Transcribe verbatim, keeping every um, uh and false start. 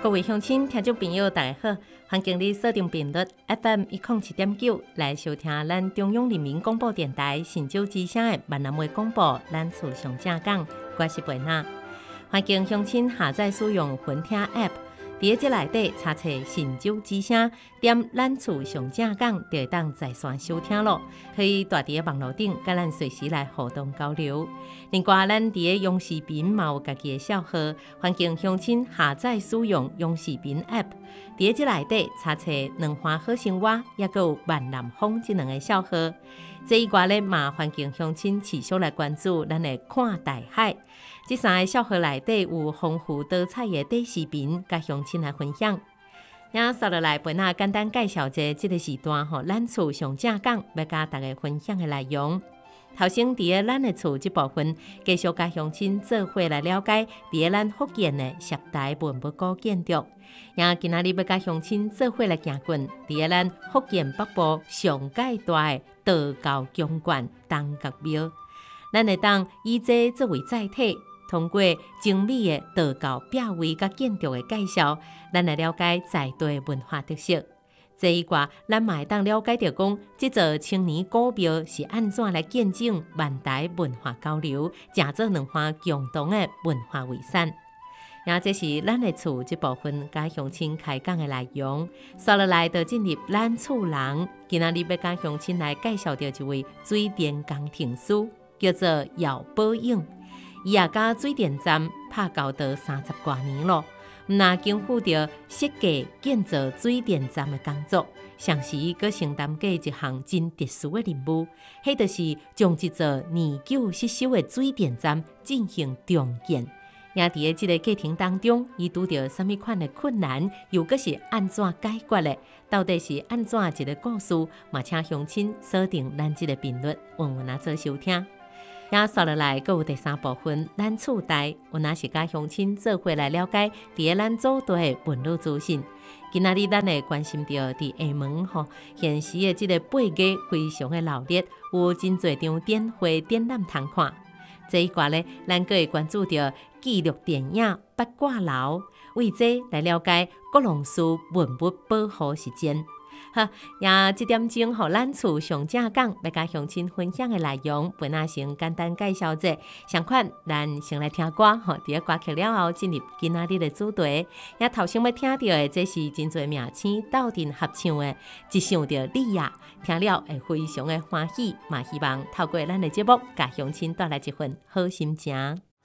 各位乡亲、听众朋友，大家好！欢迎你锁定频率 F M 一零七点九来收听咱中央人民广播电台新竹之声的闽南话广播。咱厝上正港，我是贝娜。欢迎乡亲下载使用云听 App， 伫个即内底查册新竹之声，点咱厝上正港，就会当在线收听咯。可以大伫个网络顶，甲咱随时来互动交流。另外，咱伫个用视频嘛有家己的小号，欢迎乡亲下载使用用视频 App。伫个即内底查册两花好生活，也佮有万南风即两个小号。这以外咧，嘛欢迎乡亲持续来关注咱的看大海。这三个小号内底有丰富多彩的短视频，甲乡亲来分享。也接落来，陪咱简单介绍一下这个时段吼，咱厝上正港要甲大家分享的内容。头先伫个咱的厝这部分，继续甲乡亲做伙来了解伫个咱福建的十大文物古建筑。也今仔日要甲乡亲做伙来行滚，伫个咱福建北部上界大的道教宫观东角庙，咱会当以这作为载体，通过精美的道教壁画甲建筑的介绍，咱来了解在地文化特色。这一卦，咱嘛会当了解到讲，这座千年古庙是安怎来见证万代文化交流，成做两花共同的文化遗产。也这是咱的厝这部分甲乡亲开讲的内容。接落来就进入咱厝人，今仔日要甲乡亲来介绍到一位水电工程师，叫做姚宝永。伊也甲水电站拍交道三十多年咯。毋但肩负着设计建造水电站的工作，同时佮承担过一项真特殊的任务，迄就是将这座年久失修的水电站进行重建。也伫个这个过程当中，伊拄到什么款的困难，又佮是安怎解决的？到底是安怎一个故事？嘛，请乡亲锁定咱这个频率，稳稳啊做收听。也接落来，佮有第三部分，咱厝内，我若是甲乡亲做伙来了解伫个咱祖地的文物资讯。今仔日咱会关心到伫厦门吼，现时的这个八月非常的热烈，有真侪场点会展览通看。这一挂咧，咱佮会关注到纪录电影《八卦楼》，为这来了解各龙师文物保护实践。好，也这点钟，互咱厝上正港要甲乡亲分享的内容，本来先简单介绍者。相款，咱先来听歌，吼，伫个歌曲了后，进入今仔日的主题。也头先要听到的，这是真侪名星斗阵合唱的，一想到你呀，听了会非常的欢喜，嘛希望透过咱的节目，甲乡亲带来一份好心情。